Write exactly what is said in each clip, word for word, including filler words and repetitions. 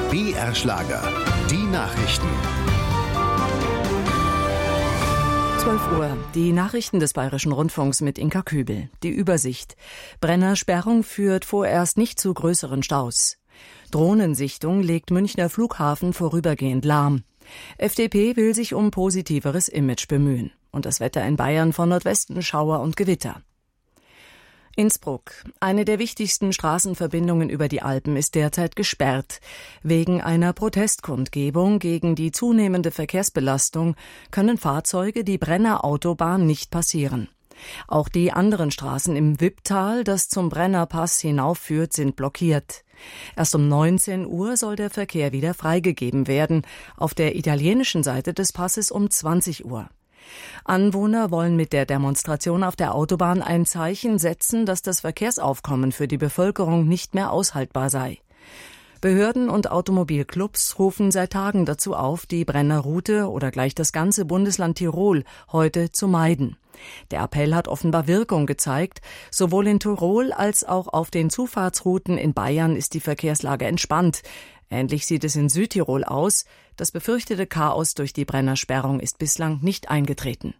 B R-Schlager, die Nachrichten. zwölf Uhr. Die Nachrichten des Bayerischen Rundfunks mit Inka Kübel. Die Übersicht. Brennersperrung führt vorerst nicht zu größeren Staus. Drohnensichtung legt Münchner Flughafen vorübergehend lahm. F D P will sich um positiveres Image bemühen. Und das Wetter in Bayern von Nordwesten Schauer und Gewitter. Innsbruck. Eine der wichtigsten Straßenverbindungen über die Alpen ist derzeit gesperrt. Wegen einer Protestkundgebung gegen die zunehmende Verkehrsbelastung können Fahrzeuge die Brenner Autobahn nicht passieren. Auch die anderen Straßen im Wipptal, das zum Brennerpass hinaufführt, sind blockiert. Erst um neunzehn Uhr soll der Verkehr wieder freigegeben werden, auf der italienischen Seite des Passes um zwanzig Uhr. Anwohner wollen mit der Demonstration auf der Autobahn ein Zeichen setzen, dass das Verkehrsaufkommen für die Bevölkerung nicht mehr aushaltbar sei. Behörden und Automobilclubs rufen seit Tagen dazu auf, die Brennerroute oder gleich das ganze Bundesland Tirol heute zu meiden. Der Appell hat offenbar Wirkung gezeigt. Sowohl in Tirol als auch auf den Zufahrtsrouten in Bayern ist die Verkehrslage entspannt. Ähnlich sieht es in Südtirol aus. Das befürchtete Chaos durch die Brennersperrung ist bislang nicht eingetreten.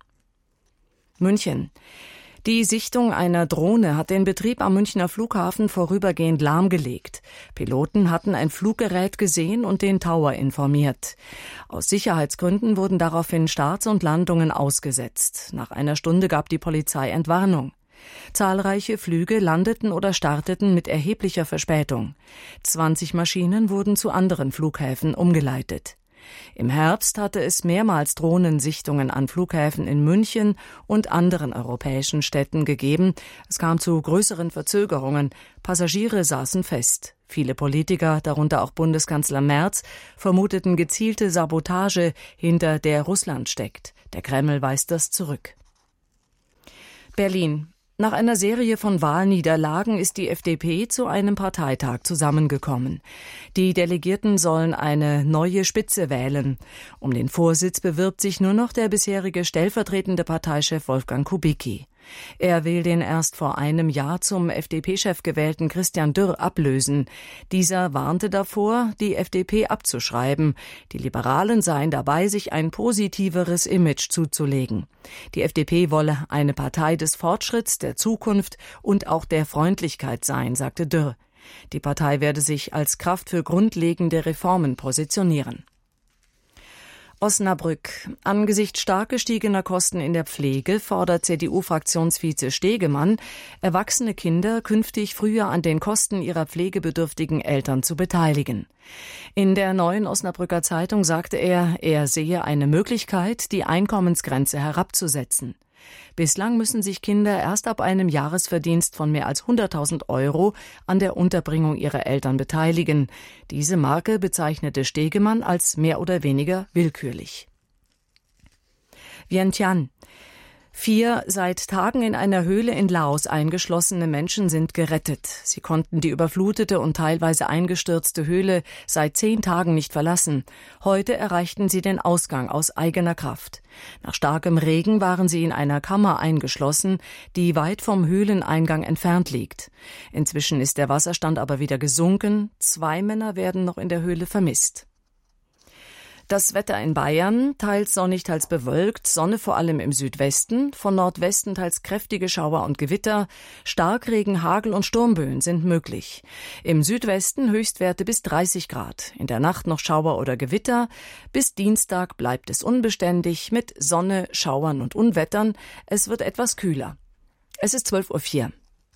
München. Die Sichtung einer Drohne hat den Betrieb am Münchner Flughafen vorübergehend lahmgelegt. Piloten hatten ein Fluggerät gesehen und den Tower informiert. Aus Sicherheitsgründen wurden daraufhin Starts und Landungen ausgesetzt. Nach einer Stunde gab die Polizei Entwarnung. Zahlreiche Flüge landeten oder starteten mit erheblicher Verspätung. zwanzig Maschinen wurden zu anderen Flughäfen umgeleitet. Im Herbst hatte es mehrmals Drohnensichtungen an Flughäfen in München und anderen europäischen Städten gegeben. Es kam zu größeren Verzögerungen. Passagiere saßen fest. Viele Politiker, darunter auch Bundeskanzler Merz, vermuteten gezielte Sabotage, hinter der Russland steckt. Der Kreml weist das zurück. Berlin. Nach einer Serie von Wahlniederlagen ist die F D P zu einem Parteitag zusammengekommen. Die Delegierten sollen eine neue Spitze wählen. Um den Vorsitz bewirbt sich nur noch der bisherige stellvertretende Parteichef Wolfgang Kubicki. Er will den erst vor einem Jahr zum F D P-Chef gewählten Christian Dürr ablösen. Dieser warnte davor, die F D P abzuschreiben. Die Liberalen seien dabei, sich ein positiveres Image zuzulegen. Die F D P wolle eine Partei des Fortschritts, der Zukunft und auch der Freundlichkeit sein, sagte Dürr. Die Partei werde sich als Kraft für grundlegende Reformen positionieren. Osnabrück. Angesichts stark gestiegener Kosten in der Pflege fordert C D U-Fraktionsvize Stegemann, erwachsene Kinder künftig früher an den Kosten ihrer pflegebedürftigen Eltern zu beteiligen. In der Neuen Osnabrücker Zeitung sagte er, er sehe eine Möglichkeit, die Einkommensgrenze herabzusetzen. Bislang müssen sich Kinder erst ab einem Jahresverdienst von mehr als hunderttausend Euro an der Unterbringung ihrer Eltern beteiligen. Diese Marke bezeichnete Stegemann als mehr oder weniger willkürlich. Vientiane. Vier seit Tagen in einer Höhle in Laos eingeschlossene Menschen sind gerettet. Sie konnten die überflutete und teilweise eingestürzte Höhle seit zehn Tagen nicht verlassen. Heute erreichten sie den Ausgang aus eigener Kraft. Nach starkem Regen waren sie in einer Kammer eingeschlossen, die weit vom Höhleneingang entfernt liegt. Inzwischen ist der Wasserstand aber wieder gesunken. Zwei Männer werden noch in der Höhle vermisst. Das Wetter in Bayern, teils sonnig, teils bewölkt, Sonne vor allem im Südwesten, von Nordwesten teils kräftige Schauer und Gewitter, Starkregen, Hagel und Sturmböen sind möglich. Im Südwesten Höchstwerte bis dreißig Grad, in der Nacht noch Schauer oder Gewitter, bis Dienstag bleibt es unbeständig mit Sonne, Schauern und Unwettern, es wird etwas kühler. Es ist zwölf Uhr vier.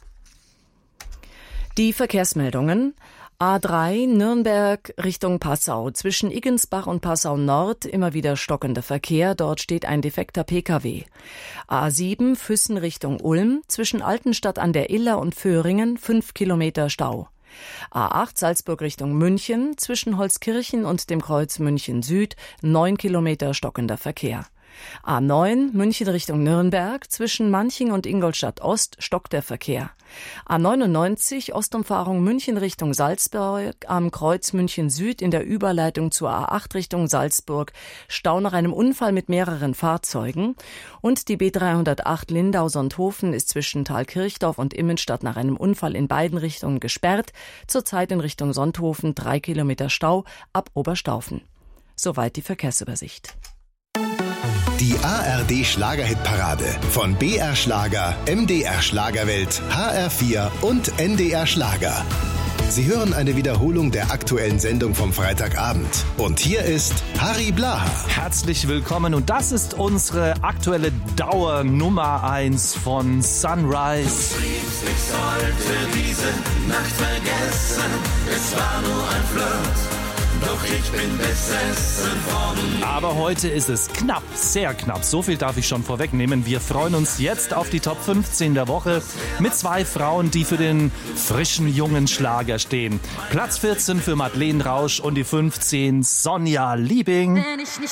Die Verkehrsmeldungen. A drei Nürnberg Richtung Passau. Zwischen Iggensbach und Passau Nord immer wieder stockender Verkehr. Dort steht ein defekter P K W. A sieben Füssen Richtung Ulm. Zwischen Altenstadt an der Iller und Föhringen fünf Kilometer Stau. A acht Salzburg Richtung München. Zwischen Holzkirchen und dem Kreuz München Süd neun Kilometer stockender Verkehr. A neun München Richtung Nürnberg, zwischen Manching und Ingolstadt Ost stockt der Verkehr. A neunundneunzig Ostumfahrung München Richtung Salzburg, am Kreuz München Süd in der Überleitung zur A acht Richtung Salzburg, Stau nach einem Unfall mit mehreren Fahrzeugen. Und die B dreihundertacht Lindau-Sonthofen ist zwischen Thalkirchdorf und Immenstadt nach einem Unfall in beiden Richtungen gesperrt. Zurzeit in Richtung Sonthofen drei Kilometer Stau ab Oberstaufen. Soweit die Verkehrsübersicht. Die A R D Schlagerhitparade von B R Schlager, M D R Schlagerwelt, H R vier und N D R Schlager. Sie hören eine Wiederholung der aktuellen Sendung vom Freitagabend. Und hier ist Harry Blaha. Herzlich willkommen und das ist unsere aktuelle Dauer Nummer eins von Sunrise. Ich sollte diese Nacht vergessen, es war nur ein Flirt. Doch ich bin besessen von... Aber heute ist es knapp, sehr knapp. So viel darf ich schon vorwegnehmen. Wir freuen uns jetzt auf die Top fünfzehn der Woche mit zwei Frauen, die für den frischen, jungen Schlager stehen. Platz vierzehn für Madeleine Rausch und die fünfzehn Sonja Liebing. Wenn ich nicht